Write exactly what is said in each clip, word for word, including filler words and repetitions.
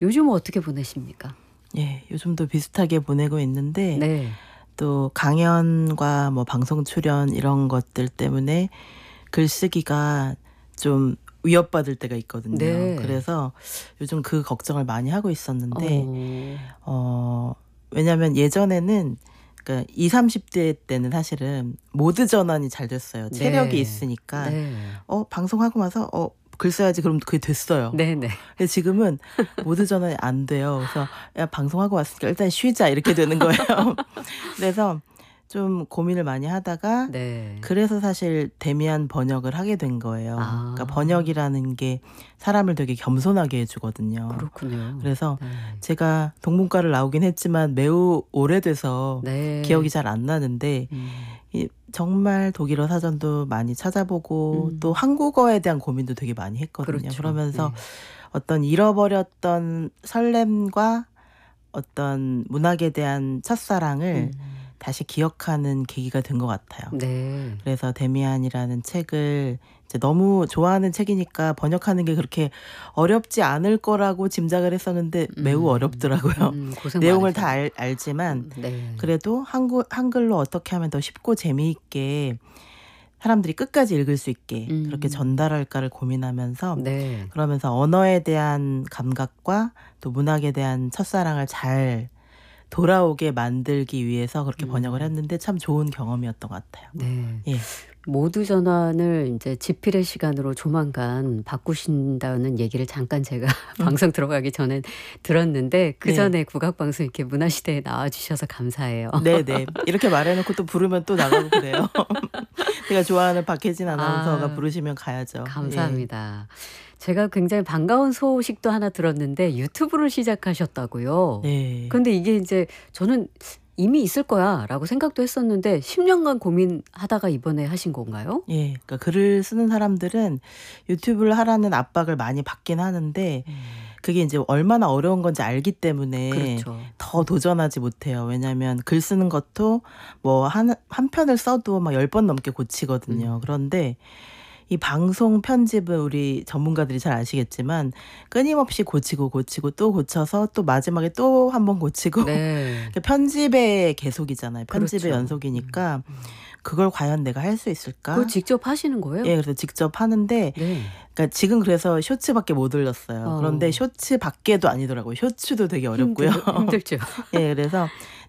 요즘은 어떻게 보내십니까? 예, 요즘도 비슷하게 보내고 있는데 네. 또 강연과 뭐 방송 출연 이런 것들 때문에 글쓰기가 좀 위협받을 때가 있거든요. 네. 그래서 요즘 그 걱정을 많이 하고 있었는데 어. 어 왜냐하면 예전에는 그러니까 이삼십 대 때는 사실은 모드 전환이 잘 됐어요. 체력이 네. 있으니까 네. 어 방송하고 나서 어 글 써야지 그럼 그게 됐어요. 네네. 근데 지금은 모드 전환이 안 돼요. 그래서 "야 방송하고 왔으니까 일단 쉬자." 이렇게 되는 거예요. 그래서 좀 고민을 많이 하다가 네. 그래서 사실 데미안 번역을 하게 된 거예요. 그러니까 아. 번역이라는 게 사람을 되게 겸손하게 해 주거든요. 그렇군요. 그래서 네. 제가 동문과를 나오긴 했지만 매우 오래돼서 기억이 네. 잘 안 나는데 음. 이 정말 독일어 사전도 많이 찾아보고 또 음. 한국어에 대한 고민도 되게 많이 했거든요. 그렇죠. 그러면서 네. 어떤 잃어버렸던 설렘과 어떤 문학에 대한 첫사랑을 음. 다시 기억하는 계기가 된 것 같아요. 네. 그래서 데미안이라는 책을 이제 너무 좋아하는 책이니까 번역하는 게 그렇게 어렵지 않을 거라고 짐작을 했었는데 매우 음. 어렵더라고요. 음 고생 내용을 다 많으셨네요. 알 알지만 음 네. 그래도 한국 한글로 어떻게 하면 더 쉽고 재미있게 사람들이 끝까지 읽을 수 있게 그렇게 음. 전달할까를 고민하면서 네. 그러면서 언어에 대한 감각과 또 문학에 대한 첫사랑을 잘 돌아오게 만들기 위해서 그렇게 번역을 음. 했는데 참 좋은 경험이었던 것 같아요. 네. 예. 모드 전환을 인제 집필의 시간으로 조만간 바꾸신다는 얘기를 잠깐 제가 음. 방송 들어가기 전에 들었는데 네. 그전에 국악방송 이렇게 문화시대에 나와 주셔서 감사해요. 네네. 이렇게 말해 놓고 또 부르면 또 나가고 그래요. 제가 좋아하는 박혜진 아나운서가 아. 부르시면 가야죠. 예. 감사합니다. 제가 굉장히 반가운 소식도 하나 들었는데 유튜브를 시작하셨다고요. 네. 근데 이게 인제 저는 '이미 있을 거야.'라고 생각도 했었는데 십 년간 고민하다가 이번에 하신 건가요? 예. 그러니까 글을 쓰는 사람들은 유튜브를 하라는 압박을 많이 받긴 하는데 음. 그게 인제 얼마나 어려운 건지 알기 때문에 그렇죠. 더 도전하지 못해요. 왜냐하면 글 쓰는 것도 뭐 한 한 편을 써도 막 열 번 넘게 고치거든요. 음. 그런데 이 방송 편집은 우리 전문가들이 잘 아시겠지만 끊임없이 고치고, 고치고 또 고쳐서 또 마지막에 또 한 번 고치고 네. 그 편집의 계속이잖아요. 편집의 그렇죠. 음 연속이니까 음. '그걸 과연 내가 할 수 그걸 있을까?' 직접 하시는 거예요? 예. 그래서 직접 하는데 네. 그러니까 지금 그래서 쇼츠밖에 못 올렸어요. 그런데 어. 쇼츠밖에도 아니더라고요. 쇼츠도 되게 어렵고요. 힘들 힘들죠. 예. 그래서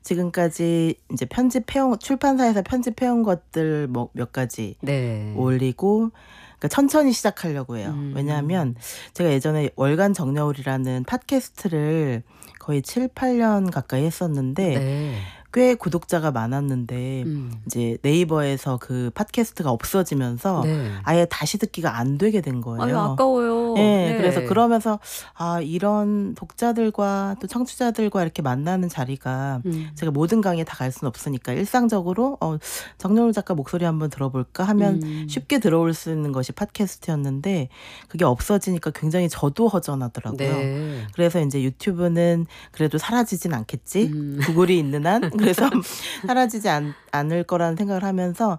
지금까지 인제 편집해 온 출판사에서 편집해 온 것들 뭐 몇 가지 네. 올리고 그러니까 천천히 시작하려고 해요. 왜냐하면 음. 제가 예전에 월간 정여울이라는 팟캐스트를 거의 칠팔 년 가까이 했었는데 네. 꽤 구독자가 많았는데 음. 이제 네이버에서 그 팟캐스트가 없어지면서 네. 아예 다시 듣기가 안 되게 된 아유 거예요. 아까워요. 예. 그래서 네. 그러면서 '아 이런 독자들과 또 청취자들과 이렇게 만나는 자리가 음. 제가 모든 강의에 다 갈 수는 없으니까 일상적으로 어 정여울 작가 목소리 한번 들어볼까?' 하면 음. 쉽게 들어올 수 있는 것이 팟캐스트였는데 그게 없어지니까 굉장히 저도 허전하더라고요. 네. 그래서 인제 '유튜브는 그래도 사라지진 않겠지? 음. 구글이 있는 한?' 그래서 사라지지 않 않을 거라는 생각을 하면서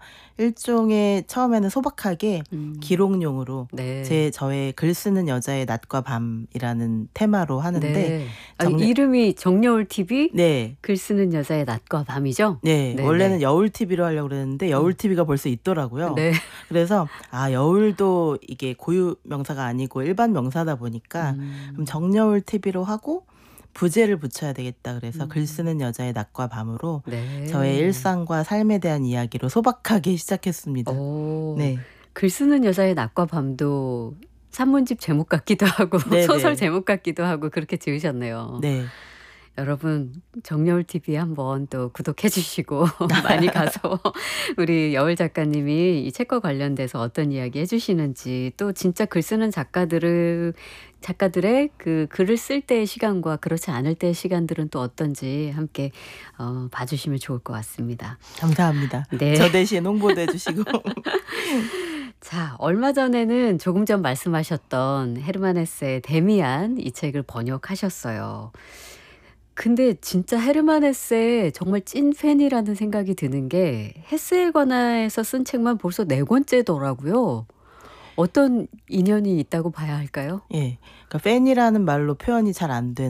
일종의 처음에는 소박하게 음. 기록용으로 네. 제 저의 글 쓰는 여자의 낮과 밤이라는 테마로 하는데 네. 아 정여 이름이 정여울 티비 네. 글 쓰는 여자의 낮과 밤이죠? 네. 원래는 네네. 여울 티비로 하려고 그랬는데 여울 어. 티비가 벌써 있더라고요. 네. 그래서 아 여울도 이게 고유 명사가 아니고 일반 명사다 보니까 그럼 음. 정여울 티비로 하고 부제를 붙여야 되겠다 그래서 글 음. 쓰는 여자의 낮과 밤으로 저의 네. 일상과 삶에 대한 이야기로 소박하게 시작했습니다. 어. 네. 글 쓰는 여자의 낮과 밤도 산문집 제목 같기도 하고 소설 네네. 제목 같기도 하고 그렇게 지으셨네요. 네. 여러분 정여울 티비 한번 또 구독해 주시고 많이 가서 우리 여울 작가님이 이 책과 관련돼서 어떤 이야기 해 주시는지 또 진짜 글 쓰는 작가들을 작가들의 그 글을 쓸 때의 시간과 그렇지 않을 때의 시간들은 또 어떤지 함께 어 봐 주시면 좋을 것 같습니다. 감사합니다. 네. 저 대신 홍보도 해 주시고. 자 얼마 전에는 조금 전 말씀하셨던 헤르만 헤세의 데미안 이 책을 번역하셨어요. 근데 진짜 헤르만 헤세 정말 찐팬이라는 생각이 드는 게 헤세에 관해서 쓴 책만 벌써 네 권째더라고요. 어떤 인연이 있다고 봐야 할까요? 예. 그러니까 팬이라는 말로 표현이 잘 안 된